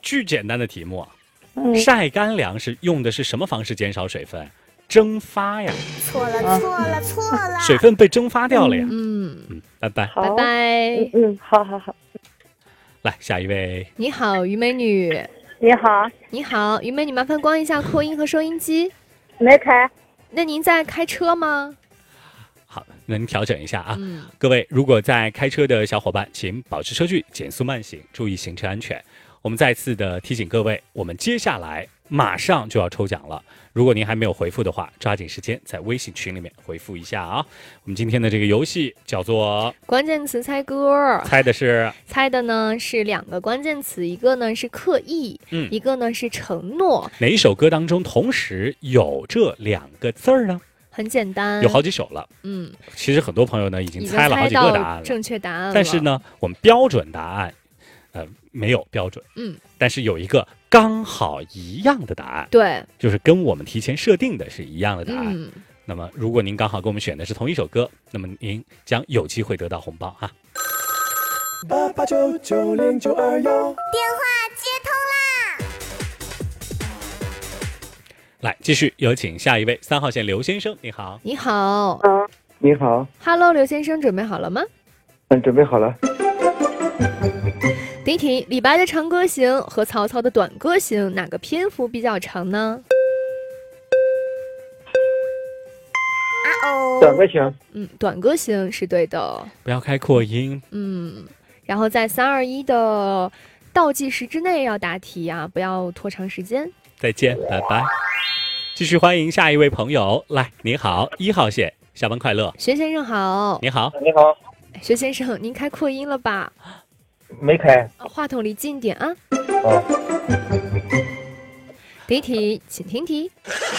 巨简单的题目啊。晒干粮食用的是什么方式减少水分？蒸发呀。 错了， 水分被蒸发掉了呀。拜拜。 好拜拜。 好。 来，下一位。 你好，虞美女。 你好， 你好，虞美女，麻烦关一下扩音和收音机。 没开。 那您在开车吗？ 好，那您调整一下啊。各位，如果在开车的小伙伴，请保持车距，减速慢行，注意行车安全。我们再次的提醒各位，我们接下来马上就要抽奖了。如果您还没有回复的话，抓紧时间在微信群里面回复一下啊。我们今天的这个游戏叫做关键词猜歌， 猜的呢是2个关键词，一个呢是刻意，一个呢是承诺。 哪一首歌当中同时有这2个字儿呢？ 很简单， 有好几首了。其实很多朋友呢已经猜了好几个答案了， 正确答案了。 但是呢，我们标准答案没有标准，但是有一个刚好一样的答案， 对， 就是跟我们提前设定的是一样的答案。那么，如果您刚好跟我们选的是同一首歌，那么您将有机会得到红包哈。 88990921， 电话接通啦！ 来，继续有请下一位3号线刘先生，你好。 你好。 你好。 Hello， 刘先生，准备好了吗？ 准备好了。 第一题，李白的《长歌行》和曹操的《短歌行》哪个篇幅比较长呢？ 短歌行。 短歌行是对的。 不要开扩音。 然后在3、2、1的倒计时之内要答题啊，不要拖长时间。 再见，拜拜。继续欢迎下一位朋友，来，你好，1号线，下班快乐。 薛先生好。 你好。 你好。 薛先生，您开扩音了吧？ 没开。 话筒离近点啊。第一题，请听题。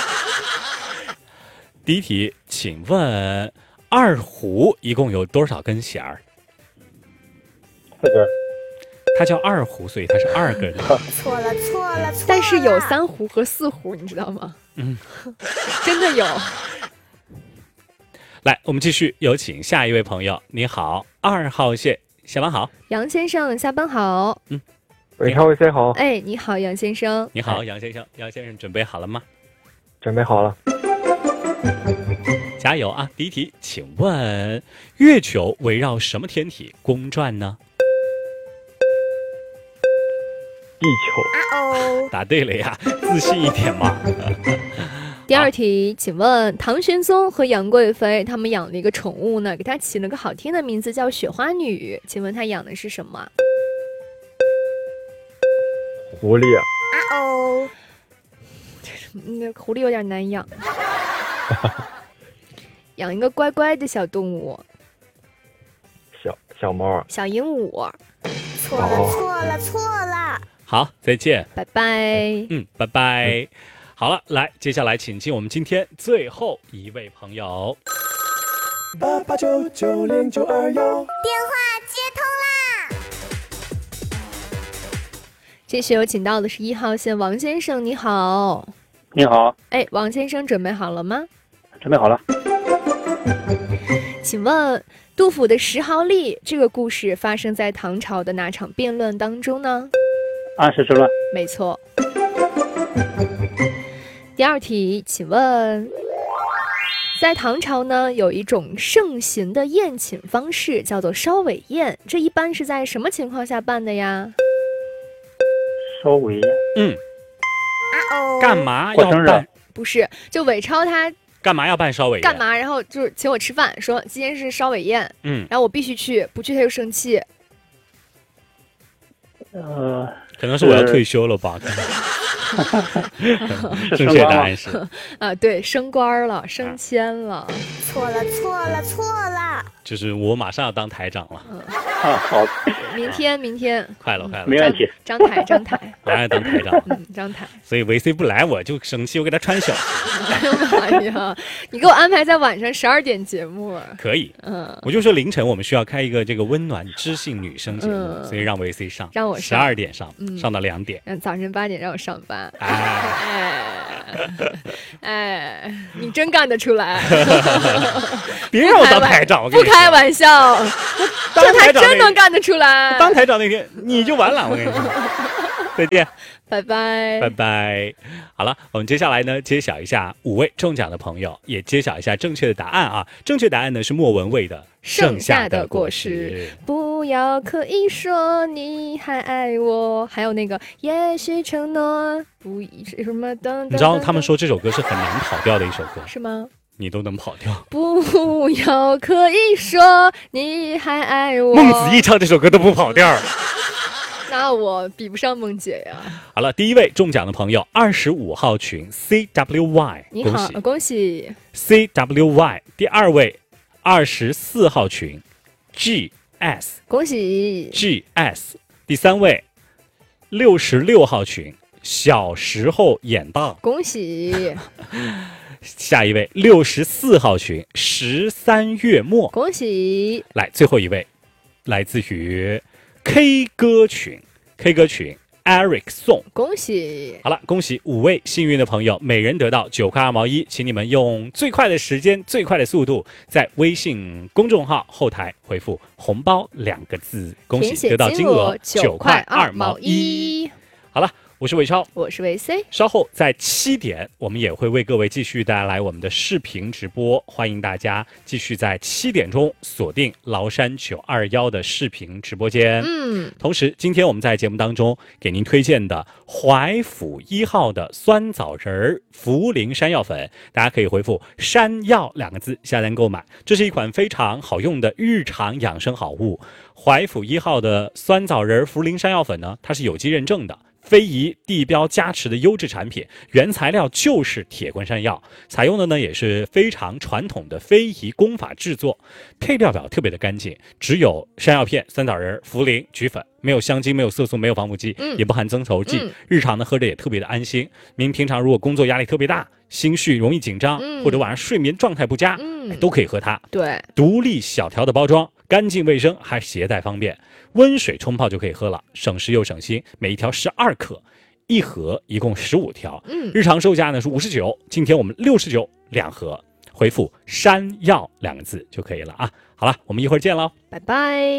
第一题，请问2胡一共有多少根弦儿 ？4根。 它叫2胡，所以它是2根。 错了。但是有3胡和4胡，你知道吗？真的有。 来，我们继续有请下一位朋友。你好，2号线，下班好。 杨先生，下班好。 你好，谁好？ 哎，你好，杨先生。 你好，杨先生。杨先生准备好了吗？ 准备好了。 加油啊！第一题，请问月球围绕什么天体公转呢？ 地球。 答对了呀，自信一点嘛。 第二题，请问唐玄宗和杨贵妃他们养了一个宠物呢，给它起了个好听的名字叫雪花女，请问他养的是什么？ 狐狸。 那狐狸有点难养。养一个乖乖的小动物。 小猫。 小鹦鹉。 错了。 好，再见。 拜拜。 拜拜。好了，来，接下来请进我们今天最后一位朋友。 88990921， 电话接通啦！继续有请到的是1号线王先生，你好。 你好。 哎，王先生准备好了吗？ 准备好了。 请问杜甫的石壕吏这个故事发生在唐朝的哪场辩论当中呢？ 安史之乱。 没错。第二题，请问在唐朝呢，有一种盛行的宴请方式叫做烧尾宴，这一般是在什么情况下办的呀？ 烧尾宴。 干嘛要办？ 不是，就韦超他干嘛要办烧尾宴？ 干嘛？然后就是请我吃饭，说今天是烧尾宴，然后我必须去，不去他就生气。 可能是我要退休了吧。正确答案是对，升官了，升迁了。 错了。 就是我马上要当台长了。 好。 明天。快了。 没问题。 张台。 我要当台长。 张台。 所以维 C 不来我就生气，我给他穿小鞋。 哎呀，你给我安排在晚上12点节目。 可以。我就说凌晨我们需要开一个这个温暖知性女生节目，所以让维 C 上， 让我上 12点上，上到2点。 早晨8点让我上班。你真干得出来。 别让我当台长， 不开玩笑，这他真能干得出来。 当台长那天你就完了，我跟你说。 再见， 拜拜， 拜拜。好了，我们接下来呢，揭晓一下5位中奖的朋友，也揭晓一下正确的答案啊。正确答案呢是莫文蔚的《 剩下的果实》。不要刻意说你还爱我，还有那个也许承诺不什么等等。 你知道他们说这首歌是很难跑调的一首歌， 是吗？ 你都能跑调。 不要刻意说你还爱我。 孟子义唱这首歌都不跑调。 那我比不上梦姐呀。 好了，第一位中奖的朋友25号群 CWY， 你好，恭喜 CWY。第二位24号群 GS， 恭喜 GS。第三位66号群小时候演到， 恭喜下一位64号群13月末， 恭喜。 来，最后一位来自于 K 歌群 Eric 宋， 恭喜。 好了，恭喜5位幸运的朋友，每人得到9块2毛1，请你们用最快的时间、最快的速度，在微信公众号后台回复“红包”2个字，恭喜得到金额9块2毛1。好了。我是伟超， 我是维 C。 稍后在7点，我们也会为各位继续带来我们的视频直播，欢迎大家继续在7点钟锁定崂山921的视频直播间。同时，今天我们在节目当中给您推荐的淮府1号的酸枣仁茯苓山药粉，大家可以回复“山药”2个字下单购买。这是一款非常好用的日常养生好物。淮府1号的酸枣仁茯苓山药粉呢，它是有机认证的。非遗地标加持的优质产品，原材料就是铁观山药，采用的呢也是非常传统的非遗工法制作，配料表特别的干净，只有山药片、酸枣仁、茯苓、菊粉，没有香精，没有色素，没有防腐剂，也不含增稠剂，日常呢喝着也特别的安心。您平常如果工作压力特别大，心绪容易紧张，或者晚上睡眠状态不佳，都可以喝它。 对， 独立小条的包装，干净卫生，还携带方便，温水冲泡就可以喝了，省时又省心。每一条12克，一盒一共15条，日常售价呢是59，今天我们69两盒，回复山药2个字就可以了啊。好了，我们一会儿见喽， 拜拜。